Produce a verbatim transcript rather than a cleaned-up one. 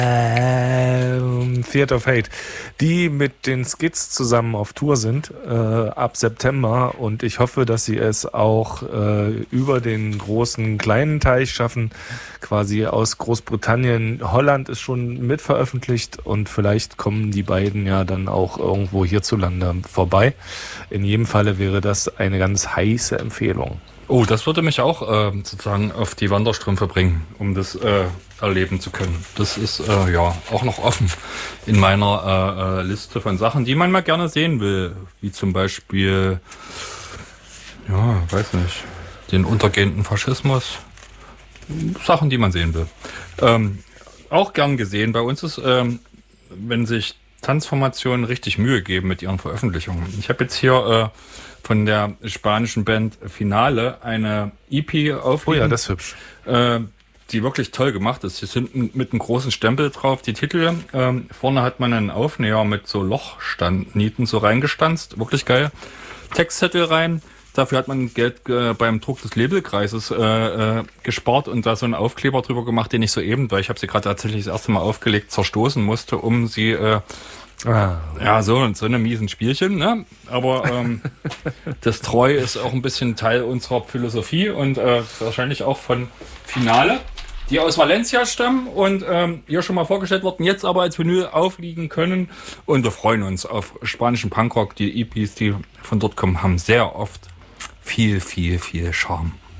Ähm, Theater of Hate, die mit den Skids zusammen auf Tour sind äh, ab September, und ich hoffe, dass sie es auch äh, über den großen kleinen Teich schaffen, quasi aus Großbritannien. Holland ist schon mitveröffentlicht und vielleicht kommen die beiden ja dann auch irgendwo hierzulande vorbei. In jedem Falle wäre das eine ganz heiße Empfehlung. Oh, das würde mich auch äh, sozusagen auf die Wanderstrümpfe bringen, um das äh, erleben zu können. Das ist äh, ja auch noch offen in meiner äh, äh, Liste von Sachen, die man mal gerne sehen will. Wie zum Beispiel, ja, weiß nicht, den untergehenden Faschismus. Sachen, die man sehen will. Ähm, auch gern gesehen. Bei uns ist, ähm, wenn sich Tanzformationen richtig Mühe geben mit ihren Veröffentlichungen. Ich habe jetzt hier äh, von der spanischen Band Finale eine E P aufliegen. Oh ja, das ist hübsch. Äh, die wirklich toll gemacht ist. Hier sind mit einem großen Stempel drauf die Titel. Ähm, vorne hat man einen Aufnäher mit so Lochstandnieten so reingestanzt. Wirklich geil. Textzettel rein. Dafür hat man Geld äh, beim Druck des Labelkreises äh, äh, gespart und da so einen Aufkleber drüber gemacht, den ich soeben, weil ich habe sie gerade tatsächlich das erste Mal aufgelegt, zerstoßen musste, um sie äh, ah. ja so so eine miesen Spielchen, ne? Aber ähm, das Treu ist auch ein bisschen Teil unserer Philosophie und äh, wahrscheinlich auch von Finale, die aus Valencia stammen und ähm, hier schon mal vorgestellt worden, jetzt aber als Vinyl aufliegen können, und wir freuen uns auf spanischen Punkrock. Die E Ps, die von dort kommen, haben sehr oft viel, viel, viel Charme.